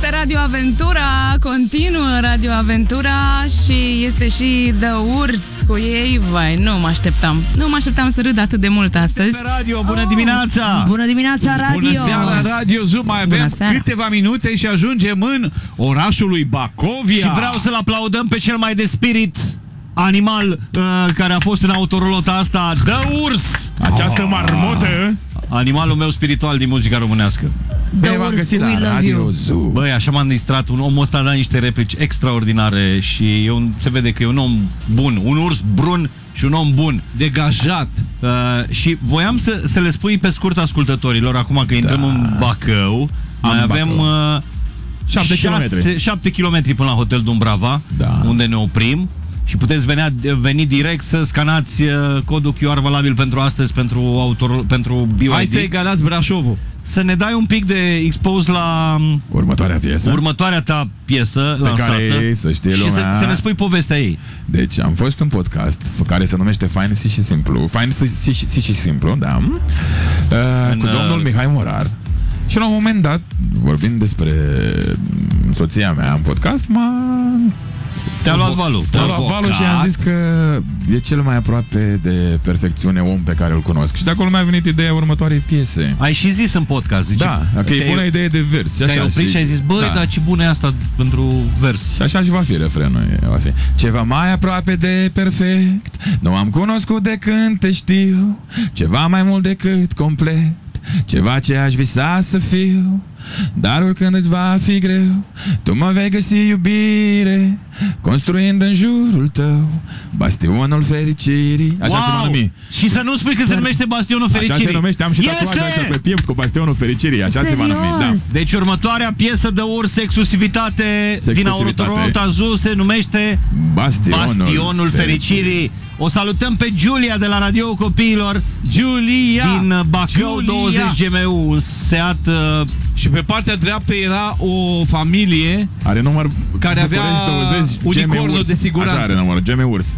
Este Radio Aventura, continuă Radio Aventura și este și The Urs cu ei. Vai, nu mă așteptam să râd atât de mult astăzi. Pe radio, bună dimineața! Bună dimineața, Radio! Bună seara, Radio Zoo! Mai avem câteva minute și ajungem în orașul lui Bacovia. Și vreau să-l aplaudăm pe cel mai de spirit animal care a fost în autorolota asta, The Urs! Această marmotă. Animalul meu spiritual din muzica românească. The Urs, we love you. Băi, așa m-am distrat. Omul ăsta a dat niște replici extraordinare și se vede că e un om bun. Un urs brun și un om bun. Degajat. Și voiam să le spui pe scurt ascultătorilor, acum că intrăm în Bacău. Mai avem 7 km până la Hotel Dumbrava, unde ne oprim. Și puteți veni direct să scanați codul QR valabil pentru astăzi, pentru BYD. Hai să egalați Brașovul. Să ne dai un pic de expose la următoarea ta piesă pe care, să știe lumea, și să ne spui povestea ei. Deci am fost în podcast care se numește Fain și Simplu. Fain și Simplu, da. Cu domnul Mihai Morar. Și la un moment dat, vorbind despre soția mea în podcast, te-a luat valul. Și am zis că e cel mai aproape de perfecțiune om pe care îl cunosc. Și de acolo mi-a venit ideea următoarei piese. Ai și zis în podcast. Zice, că e bună idee de vers. Te-ai oprit și ai zis, băi, dar ce bună e asta pentru vers. Și așa și va fi refrenul. Va fi. Ceva mai aproape de perfect nu am cunoscut de când te știu. Ceva mai mult decât complet. Ceva ce aș visa să fiu. Dar oricând îți va fi greu, tu mă vei găsi, iubire, construind în jurul tău bastionul fericirii. Așa se va numi. Și să nu spui că se numește Bastionul Fericirii. Așa se numește, am și tatuaj aici pe piept cu Bastionul Fericirii. Așa se va numi, da. Deci următoarea piesă de Urs, exclusivitate din Autorolota Zoo, se numește Bastionul Fericirii. O salutăm pe Giulia de la Radio Copiilor. Giulia din Bacău 20 GMU, un Seat. Și pe partea dreaptă era o familie are număr care avea 20 unicornul de siguranță. Așa are numărul, GM Urs.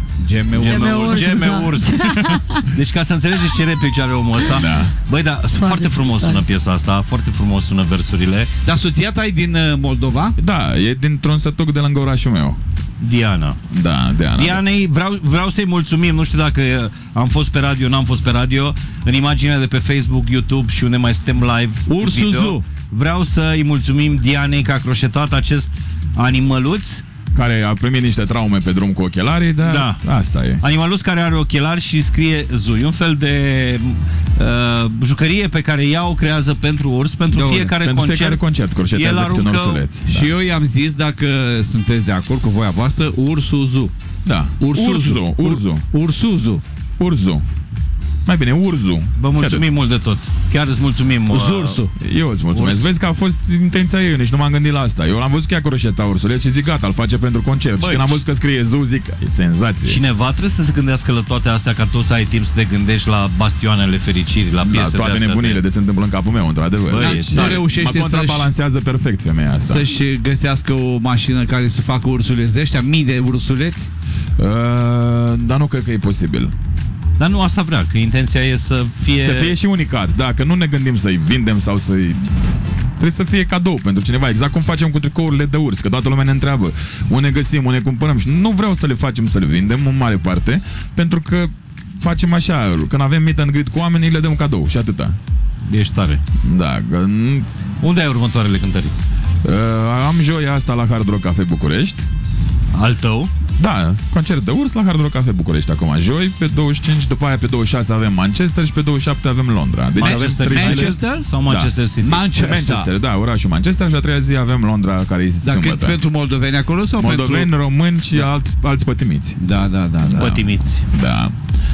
GM Urs. Deci ca să înțelegeți ce replici are omul ăsta. Da. Băi, da, foarte frumos sună piesa asta, foarte frumos sună versurile. Dar soția ta e din Moldova? Da, e dintr-un sătuc de lângă orașul meu. Diana. Da, Diana. Dianei vreau să-i mulțumim, nu știu dacă am fost pe radio, n-am fost pe radio, în imaginea de pe Facebook, YouTube și unde mai suntem live. Ursul Zoo. Vreau să-i mulțumim Dianei că a croșetat acest animăluț care a primit niște traume pe drum cu ochelarii, dar asta e. Animăluț care are ochelari și scrie Zoo. E un fel de jucărie pe ea o creează pentru urs, pentru fiecare concert croșetează câte un ursuleț. Și eu i-am zis, dacă sunteți de acord cu voia voastră, Ursul Zoo. Da. Ursul Zoo. Mai bine, Urzu. Vă mulțumim mult de tot. Chiar îți mulțumim. Ursu. Eu îți mulțumesc. Vezi că a fost intenția ei, nici nu m-am gândit la asta. Eu l-am văzut chiar croșeta ursuleț și zic, gata, îl face pentru concert. Și când am văzut că scrie Zoo, zic, e senzație. Cineva trebuie să se gândească la toate astea, ca tu să ai timp să te gândești la bastionele fericirii, la piesele toate nebunile de se întâmplă în capul meu, într-adevăr. Nu reușește să contrabalansează perfect femeia asta. Să-și găsească o mașină care să facă ursuleți de ăștia, mii de ursuleți? Dar nu cred că e posibil. Dar nu asta vrea, că intenția e să fie și unicat. Da, că nu ne gândim să-i vindem sau să-i... Trebuie să fie cadou pentru cineva, exact cum facem cu tricourile de urs, că toată lumea ne întreabă unde găsim, unde cumpărăm și nu vreau să le facem să le vindem în mare parte, pentru că facem așa, când avem meet and greet cu oamenii, le dăm cadou și atâta. Ești tare. Da. Unde ai următoarele cântării? Am joia asta la Hard Rock Cafe București. Al tău? Da, concert de urs la Hard Rock Cafe București acum joi, pe 25, după aia pe 26 avem Manchester și pe 27 avem Londra. Deci Manchester sau Manchester City? Manchester, da, orașul Manchester și a treia zi avem Londra, care e sâmbătă. Dar cânti pentru moldoveni acolo sau moldoveni, români și alți pătimiți. Da. Pătimiți. Da.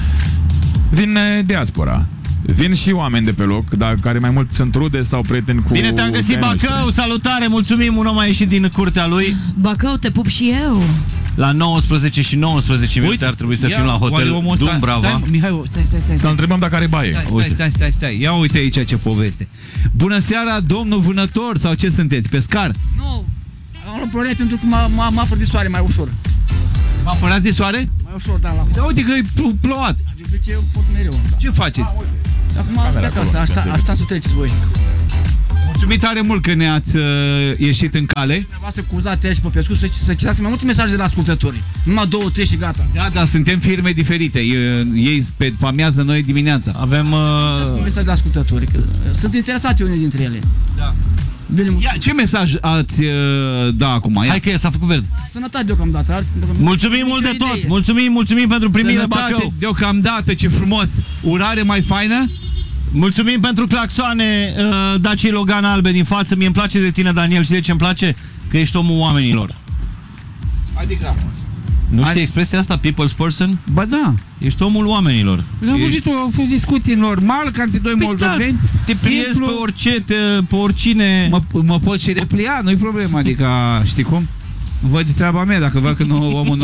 Vine diaspora. Vin și oameni de pe loc, dar care mai mult sunt rude sau prieteni cu... Bine te-am găsit, Bacău! Salutare! Mulțumim! Un om a ieșit din curtea lui. Bacău, te pup și eu! La 19 și 19 minute ar trebui să fim la Hotel Dumbrava. Mihai, stai. Să întrebăm dacă are baie. Stai. Ia uite aici ce poveste. Bună seara, domnul vânător, sau ce sunteți? Pescar? Nu, am luat plorea pentru că m-a apărat de soare mai ușor. M-a apărat de soare? Mai ușor, da. Da, uite că e plouat. Adică ce pot mereu. Ce faceți? Acum pe acasă, așteptam să treceți voi. Mulțumit tare mult că ne-ați ieșit în cale. Voastră cu uzate și pe pescuit să citați mai multe mesaje de la ascultători. Numai 2-3 și gata. Da, suntem firme diferite. Ei pe amiază, noi dimineața. Avem... mesaje de la ascultători, că sunt interesate unele dintre ele. Da. Bine, Ce mesaj ați da acum? Hai că s-a făcut verde. sănătate deocamdată. Mulțumim mult de tot. Mulțumim pentru primire, Bacău. Deocamdată, ce frumos. Urare mai faină. Mulțumim pentru claxoane, Dacia Logan albe din față. Mie îmi place de tine, Daniel, și de ce îmi place? Că ești omul oamenilor. Adică... Nu știi expresia asta, people's person? Ba da. Ești omul oamenilor. Au fost discuții normal, ca între doi moldoveni. Te pliezi pe orice, pe oricine. Mă pot și replia, nu-i problema, adică, știi cum? Văd treaba mea, dacă văd că omul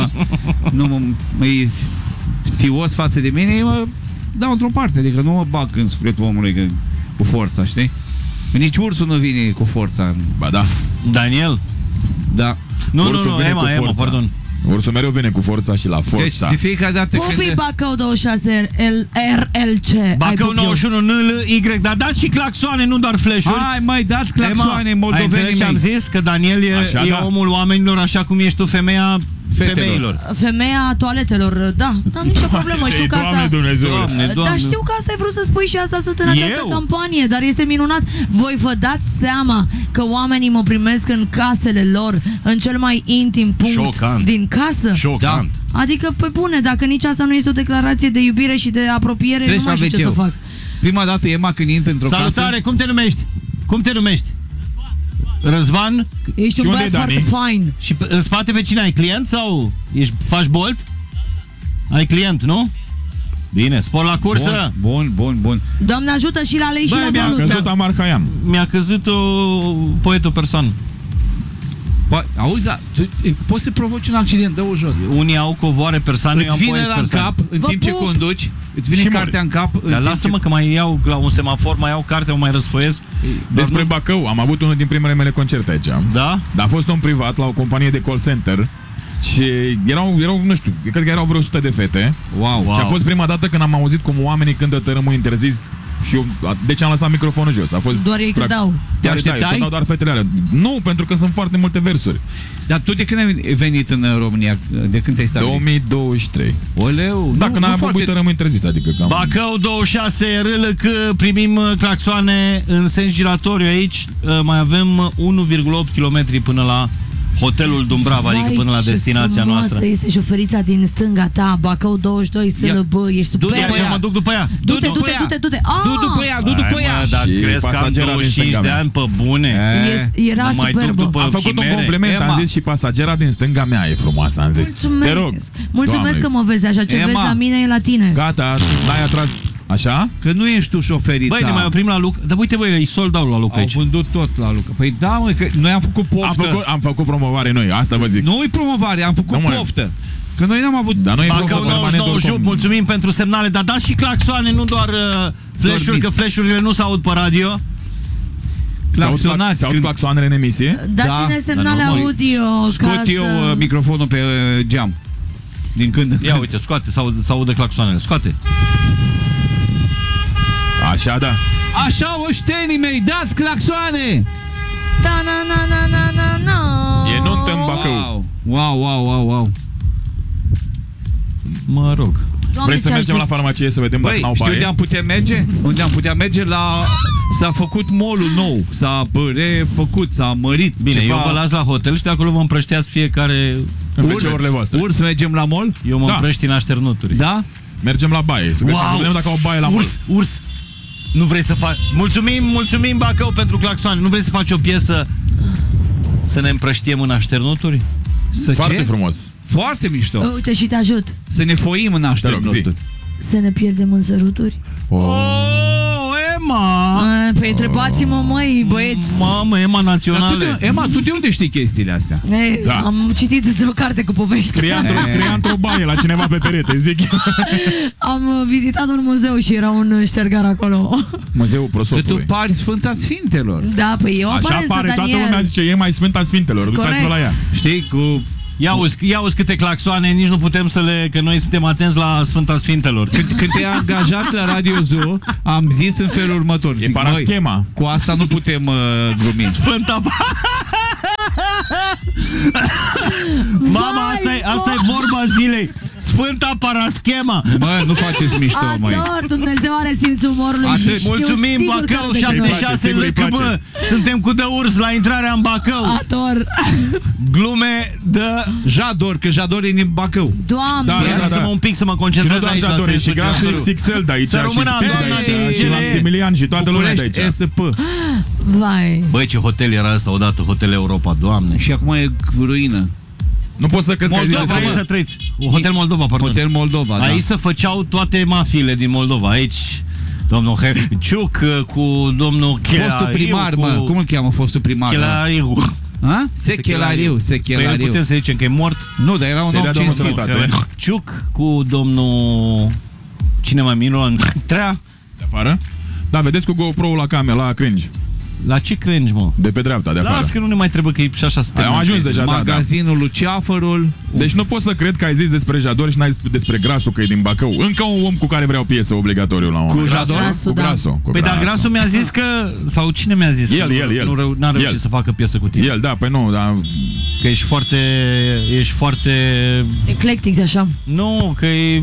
nu mă e sfios față de mine, mă dau într-o parte, adică nu mă bag în sufletul omului cu forța, știi? Nici ursul nu vine cu forța. Ba da. Daniel? Da. Nu, Emma, pardon. Ursul mereu vine cu forța și la forța. Deci, de fiecare dată Pupi Bacău 26 RLC. Bacău 91 NLY, dar dați și claxoane, nu doar flash-uri. Hai, mai dați claxoane, moldovenii mei. Am zis că Daniel e omul oamenilor, așa cum ești tu femeia femeilor. Femeia toaletelor, da. N-am nicio problemă, știu că asta... Doamne. Dar știu că asta ai vrut să spui și asta sunt în această campanie, dar este minunat. Voi vă dați seama că oamenii mă primesc în casele lor, în cel mai intim punct din casă? Șocant. Da. Adică, pe bune, dacă nici asta nu este o declarație de iubire și de apropiere, nu mai știu ce să fac. Prima dată Emma când intri într-o casă... Salutare, cum te numești? Răzvan? Ești un băiat foarte fain. Și în spate pe cine ai? Client sau faci bolt? Ai client, nu? Bine, spor la cursă. Bun. Doamne ajută și la lei și la valută. Mi-a căzut Amar Khayyam. Mi-a căzut poetul persoană. Auzi, poți să provoci un accident, dă-o jos. Unii au covoare persoane, eu am poezi persoane. Îți vine la cap, în timp ce conduci, îți vine cartea în cap. Dar lasă-mă că mai iau la un semafor, mai iau cartea, o mai răsfoiesc. Despre Bacău, am avut unul din primele mele concerte aici. Da? Dar a fost un privat la o companie de call center. Și erau, nu știu, cred că erau vreo 100 de fete. Wow. Și a fost prima dată când am auzit cum oamenii cântă Tărâmul interzis. Și eu, deci am lăsat microfonul jos. A fost doar ei cântau. Te așteptai? Cântau doar fetele alea. Nu, pentru că sunt foarte multe versuri. Dar tu de când ai venit în România? De când te-ai stabilit? 2023. Oleu. Da, când am avut Tărâmul interzis, adică cam... Bacău 26 RLC, primim claxoane în sens giratoriu aici. Mai avem 1,8 km până la Hotelul Dumbrava, adică până la destinația noastră. Este șoferița din stânga ta, Bacău 22, SLB, ești super. Eu mă duc după ea. Du-te. Du după ea. Dar crezi că am 25 de ani pe bune? Era superbă. Am făcut un compliment, am zis și pasagera din stânga mea e frumoasă, am zis. Mulțumesc. Te rog. Mulțumesc că mă vezi așa, ce vezi la mine e la tine. Gata, n-ai atras. Așa? Că nu ești tu șoferița. Băi, ne mai oprim la Luca. Dar uite, băi, e sold out la Luca aici. Au vândut tot la Luca. Păi da, mă, că noi am făcut poftă. Am făcut promovare noi, asta vă zic. Nu-i promovare, am făcut poftă. Că noi n-am avut... Dar noi Bacău 99, mulțumim pentru semnale, dar dați și claxoane, nu doar flash-uri, că flash-urile nu se aud pe radio. Claxonați. Se aud claxoanele în emisie? Dați-ne semnale audio. Scot eu microfonul pe geam. Din când. Ia uite, scoate, se audă claxoanele, scoate. Așa, da. Așa, oștenii mei, dați claxoane! E nuntă în Bacău. Wow. Mă rog. Vrei să mergem la farmacie să vedem dacă n-au baie? Știi unde am putea merge? Unde am putea merge la... S-a făcut mall-ul nou, s-a refăcut, s-a mărit. Bine, ceva... eu vă las la hotel și de acolo vă împrășteați fiecare... Urs mergem la mall? Eu mă împrăști în așternuturi. Da? Mergem la baie, să vedem dacă au baie la mall. Urs! Nu vrei să faci... Mulțumim Bacău pentru claxoane. Nu vrei să faci o piesă să ne împrăștiem în așternuturi? Foarte frumos. Foarte mișto. Uite și te ajut. Să ne foim în așternuturi. Să ne pierdem în săruturi. Emma! Păi întrebați-mă, măi, băieți. Mamă, Emma naționale. Emma, tu de unde știi chestiile astea? Am citit într-o carte cu povești. Scria într-o baie la cineva pe perete, zic. Am vizitat un muzeu și era un ștergar acolo. Muzeul Prosopului. Tu pari Sfânta Sfintelor. Da, păi eu așa pare, toată lumea zice, e mai Sfânta Sfintelor. Uitați-vă la ea. Știi, cu Ia uzi câte claxoane, nici nu putem să le... Că noi suntem atenți la Sfânta Sfintelor. Când te-ai angajat la Radio Zoo, am zis în felul următor. E paraschema. Cu asta nu putem glumi. Sfânta... Mama, asta e vorba zilei. Sfânta paraschema. Mă, nu faceți mișto, măi. Ador, Dumnezeu are simțul umorului. Mulțumim, Bacău, 76 lăcă, bă. Suntem cu de urs la intrarea în Bacău. Ador. Glume de Jador, că Jador e din Bacău. Doamne. Să-mă un pic să mă concentrez aici. Și Grasul XXL de aici. Să rămână și Maximilian și toată lumea de aici. SP. Vai. Băi, ce hotel era ăsta odată, Hotel Europa, Doamne. Și acum e ruină. Nu pot să cred că ai zis Moldova, să trăiți. Hotel Moldova, pardon. Hotel Moldova, Aici se făceau toate mafiile din Moldova. Aici domnul Ciuc cu domnul Chelariu. Fostul primar, mă. Cum îl cheamă fostul primar? Chelariu. Sechelariu. Păi putem să zicem că e mort? Nu, dar era un om cinstit. Ciuc cu domnul... Cine mai minunat? Trea? De afară? Da, vedeți cu GoPro-ul la camera, la cringe. La ce cringe, mă? De pe dreapta, de afară. Las că nu ne mai trebuie că e și așa să am ajuns deja, magazinul lui Ceafărul. Deci nu pot să cred că ai zis despre Jador și n-ai zis despre Grasul că e din Bacău. Încă un om cu care vreau piesă obligatoriu la un moment. Cu Jador? Cu Grasul. Păi da, Grasul mi-a zis că... Sau cine mi-a zis? El. Nu n-a reușit să facă piesă cu tine. El, da, păi nu, dar... Că ești foarte... Eclectic, așa. Nu, că e...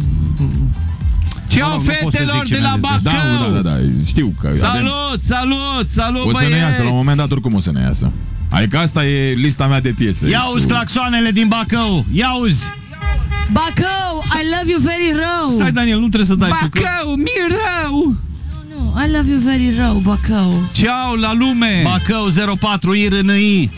Ceau fetelor de la Bacău! Da, știu că... Salut, o să ne iasă, la un moment dat oricum o să ne iasă. Adică asta e lista mea de piese. Ia-uzi claxoanele din Bacău! Ia-uzi! Bacău, I love you very rău! Stai, Daniel, nu trebuie să dai Bacău, mi rău! Nu, I love you very rău, Bacău. Ceau la lume! Bacău 04 IRNI.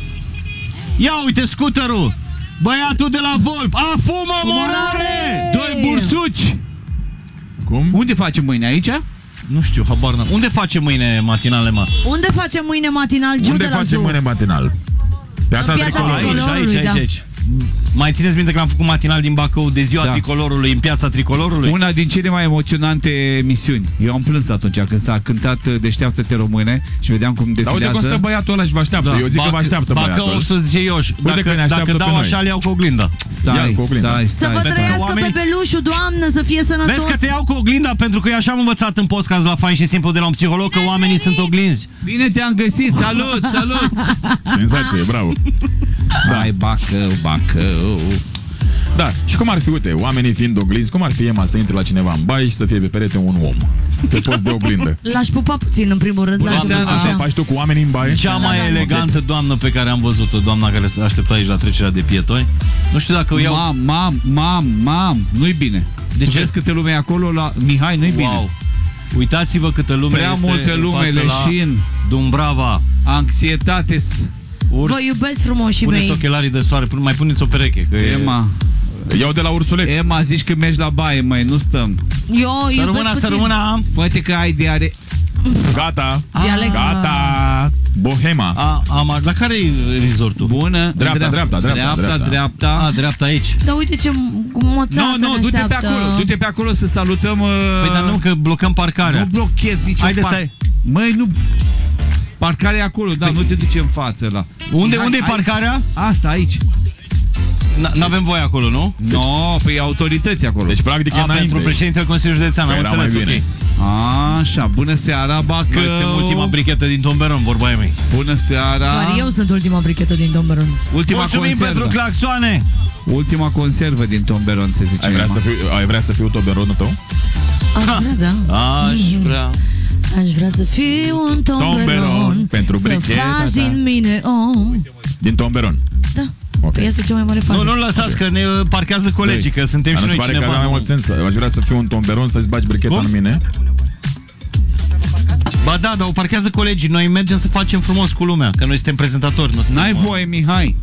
Ia uite scuterul! Băiatul de la Volp! Afumă morare! Doi bursuci! Cum? Unde facem mâine? Aici? Nu știu, habar n-am. Unde facem mâine matinale, mă? Unde facem mâine matinal, Giu de la Zoo? Unde facem mâine matinal? Piața Tricolorului. Aici. Mai țineți minte că am făcut matinal din Bacău de ziua Tricolorului, în piața Tricolorului? Una din cele mai emoționante emisiuni. Eu am plâns atunci când s-a cântat Deșteaptă-te române și vedeam cum defilează. Dar uite cum stă băiatul ăla și vă așteaptă. Eu zic că vă așteaptă băiatul. Bacău să zice Ioș. Dacă dau așa, le iau cu oglinda. Stai. Să vă trăiască pe belușul, Doamnă, să fie sănătos. Vezi că te iau cu oglinda, pentru că eu așa am învățat în podcast la Fain și Simplu de la un psiholog, că oamenii sunt oglinzi. Bine te-am găsit, salut! Senzație, bravo. Dai, Bacău. Da, și cum ar fi, uite, oamenii fiind oglinzi, cum ar fi, Ema, să intre la cineva în baie și să fie pe perete un om? Pe post de oglindă. L-aș pupa puțin, în primul rând. Așa faci tu cu oamenii în baie? Cea mai elegantă doamnă pe care am văzut-o, doamna care aștepta aici la trecerea de pietoni. Nu știu dacă o iau... Mam, nu-i bine. De ce? Vezi câte lume e acolo la Mihai, nu-i bine. Uitați-vă câtă lume prea este multă lume, leșin, Dumbrava, anxietate. Vă iubesc frumoșii mei. Puneți ochelarii de soare, mai puneți o pereche. Că Ema. Iau de la ursuleț. Ema, zici că mergi la baie, măi, nu stăm. Eu iubesc puțin. Să rămână. Fă-te că ai diare. Gata. Dialect. Gata. Bohema. Dar care e resortul? Bună. Dreapta. Dreapta aici. Dar uite ce moțată ne așteaptă. Du-te pe acolo să salutăm. Păi dar nu, că blocăm parcarea. Nu blochezi nicio parcare. Măi, nu... Parcarea e acolo, dar nu te duci în față la... Unde e parcarea? Asta, aici. N-avem voie acolo, nu? No, păi autorități acolo. Deci practic e înainte. Pentru președintele Consiliului Județean, am înțeles, ok. Așa, bună seara, Bacău. Noi suntem ultima brichetă din Tomberon, vorba aia mei. Bună seara. Doar eu sunt ultima brichetă din Tomberon. Mulțumim pentru claxoane. Ultima conservă din Tomberon, se zice. Ai vrea să fiu Tomberonul tău? Aș vrea, da. Aș vrea. Aș vrea să fiu un Tomberon, pentru bricheta să faci din mine om. Din Tomberon. Da. Okay. Este cea mai mare fază. Nu lăsați că ne parchează colegii, că suntem și noi cineva. Că avea mai mult sens. Aș vrea să fiu un Tomberon, să-ți bagi bricheta în mine. Ba da, dar o parchează colegii. Noi mergem să facem frumos cu lumea, că noi suntem prezentatori. N-ai voie, Mihai.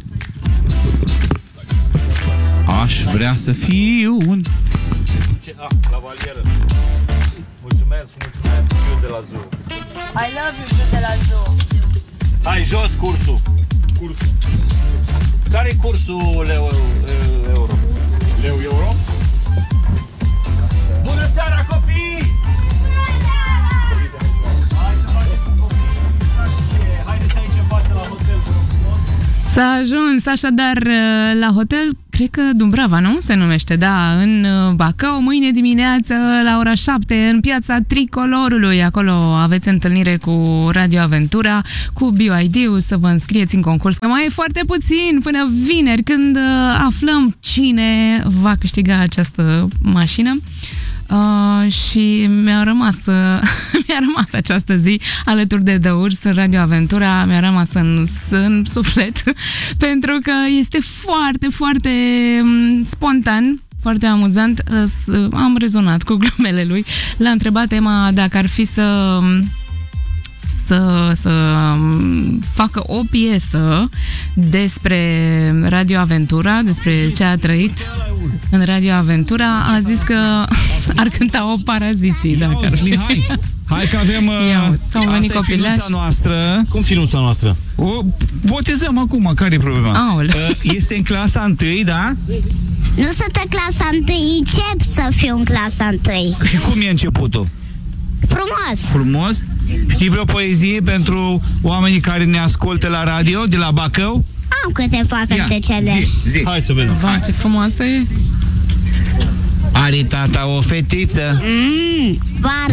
Aș vrea să fiu un... La valieră. Mulțumesc, Giu de la Zoo. I love you, Giu de la Zoo. Hai, jos cursul. Care-i cursul leu euro? Leu euro? Bună seara, copii! Haideți aici în față la hotel. S-a ajuns așadar la hotel, cred că Dumbrava, nu? Se numește, da, în Bacău, mâine dimineață la ora 7 în piața Tricolorului. Acolo aveți întâlnire cu Radio Aventura, cu BioID-ul, să vă înscrieți în concurs. Mai e foarte puțin până vineri, când aflăm cine va câștiga această mașină. Și mi-a rămas această zi alături de The Urs în Radio Aventura, mi-a rămas în suflet pentru că este foarte, foarte spontan, foarte amuzant. Am rezonat cu glumele lui. L-a întrebat Emma dacă ar fi să facă o piesă despre Radio Aventura, despre ce a trăit în Radio Aventura. A zis că ar cânta o Paraziții. Hai că avem... Asta e finuța noastră. Cum finuța noastră? O botezăm acum, care e problema? Este în clasa 1, da? Nu sunt în clasa 1, încep să fiu în clasa 1. Și cum e începutul? Frumos! Frumos? Știi vreo poezie pentru oamenii care ne ascultă la radio, de la Bacău? Am câteva cântecele. Zi. Hai să vedem. Vai, ce frumoasă e! Are tata o fetiță.